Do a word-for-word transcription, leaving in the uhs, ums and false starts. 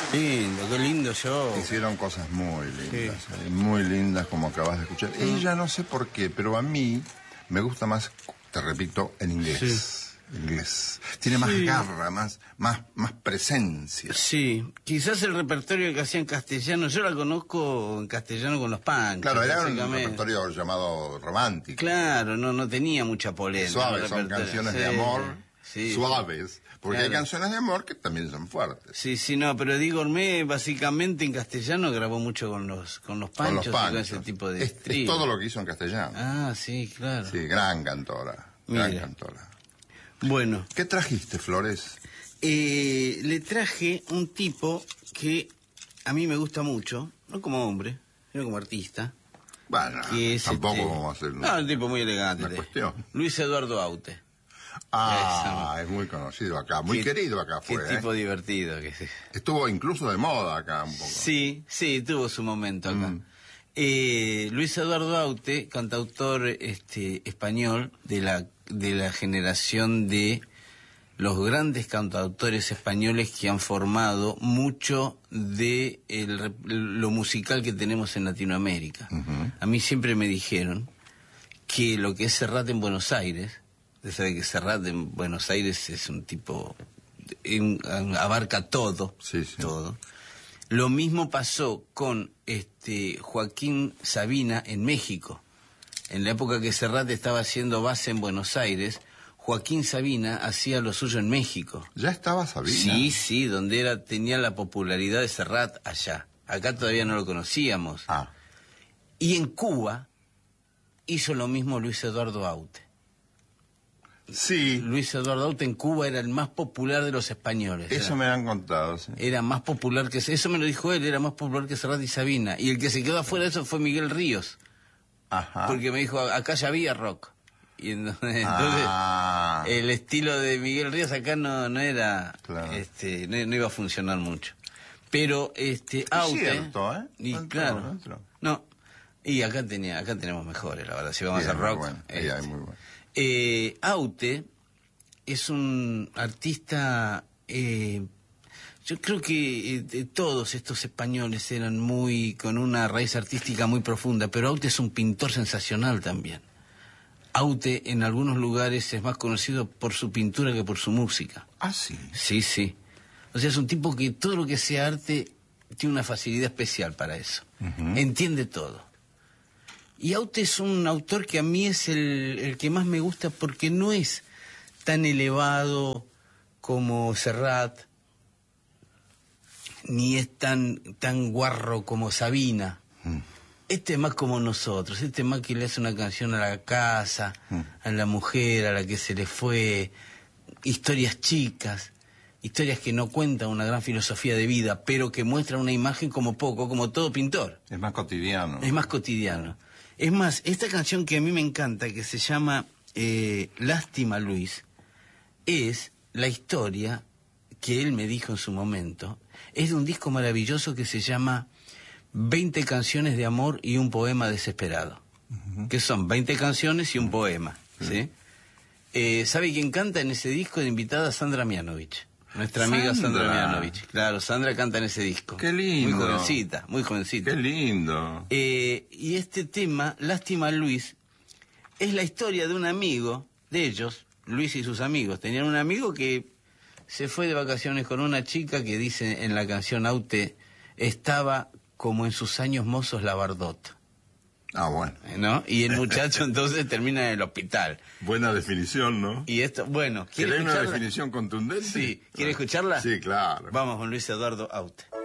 Lindo, qué lindo show. Hicieron cosas muy lindas, Sí. eh, muy lindas, como acabas de escuchar. Mm. Ella no sé por qué, pero a mí me gusta más, te repito, en inglés. Sí. Inglés. Tiene más Sí. garra, más, más, más presencia. Sí, quizás el repertorio que hacía en castellano, yo la conozco en castellano con los Panchos. Claro, era un básicamente. repertorio llamado romántico. Claro, no, no tenía mucha polenta. Suaves, el son repertorio. canciones de Sí, amor sí, suaves. Porque Claro. hay canciones de amor que también son fuertes. Sí, sí, no, pero Eddie Gourmet básicamente en castellano grabó mucho con los con los Con Panchos, los y con Panchos. ese tipo de es, es estribo. todo lo que hizo en castellano. Ah, sí, claro. Sí, gran cantora. Gran Mira. cantora. Bueno, ¿Qué trajiste, Flores? eh, le traje un tipo que a mí me gusta mucho, no como hombre, sino como artista. Bueno, Que es tampoco este- vamos a hacer No, un tipo muy elegante. una cuestión. Luis Eduardo Aute. Ah, es muy conocido acá, muy Qué- querido acá Qué fue. tipo ¿eh? divertido que es. Estuvo incluso de moda acá un poco. Sí, sí, tuvo su momento acá. Mm. Eh, Luis Eduardo Aute, cantautor este, español de la, de la generación de los grandes cantautores españoles que han formado mucho de el rep- lo musical que tenemos en Latinoamérica. Ujú. A mí siempre me dijeron que lo que es Serrat en Buenos Aires, usted sabe que Serrat en Buenos Aires es un tipo, en- abarca todo, Sí, sí. todo. Lo mismo pasó con este Joaquín Sabina en México. En la época que Serrat estaba haciendo base en Buenos Aires, Joaquín Sabina hacía lo suyo en México. Ya estaba Sabina. Sí, sí, donde era tenía la popularidad de Serrat allá. Acá todavía no lo conocíamos. Ah, Y en Cuba hizo lo mismo Luis Eduardo Aute. sí, Luis Eduardo Aute en Cuba era el más popular de los españoles. eso era, me han contado. Sí. era más popular que... Eso me lo dijo él, era más popular que Serrat y Sabina. Y el que se quedó afuera de eso fue Miguel Ríos. Ajá. Porque me dijo, acá ya había rock. Y entonces, Ah. entonces, el estilo de Miguel Ríos acá no, no era... Claro. este no, no iba a funcionar mucho. Pero este Es Aute... cierto, ¿eh? Y Dentro, claro. dentro. No. Y acá tenía acá tenemos mejores, la verdad. Si vamos Sí, a es hacer muy rock... bueno. Sí, este. hay muy bueno. Eh, Aute es un artista, eh, yo creo que eh, de todos estos españoles eran muy, con una raíz artística muy profunda, pero Aute es un pintor sensacional también. Aute en algunos lugares es más conocido por su pintura que por su música. Ah, sí. Sí, sí. O sea, es un tipo que todo lo que sea arte tiene una facilidad especial para eso. Ujú. Entiende todo. Y Aute es un autor que a mí es el, el que más me gusta porque no es tan elevado como Serrat, ni es tan, tan guarro como Sabina. Mm. Este es más como nosotros, este es más que le hace una canción a la casa, Mm. a la mujer, a la que se le fue, historias chicas, historias que no cuentan una gran filosofía de vida, pero que muestran una imagen como poco, como todo pintor. Es más cotidiano. Es más cotidiano. Es más, esta canción que a mí me encanta, que se llama eh, Lástima Luis, es la historia que él me dijo en su momento. Es de un disco maravilloso que se llama veinte canciones de amor y un poema desesperado. Ujú. Que son veinte canciones y un poema. ¿Sí? Eh, ¿Sabe quién canta en ese disco? De invitada Sandra Mianovich. Nuestra amiga Sandra Sandra. Mianovich. Claro, Sandra canta en ese disco. Qué lindo. Muy jovencita, muy jovencita. Qué lindo. Eh, y este tema, Lástima Luis, es la historia de un amigo de ellos, Luis y sus amigos. Tenían un amigo que se fue de vacaciones con una chica que dice en la canción Aute, estaba como en sus años mozos la Bardot, Ah, bueno. ¿no? Y el muchacho entonces termina en el hospital. Buena definición, ¿no? Y esto, bueno, ¿quiere ¿Querés una escucharla? definición contundente? Sí, ¿quiere escucharla? Sí, claro. Vamos con Luis Eduardo Aute.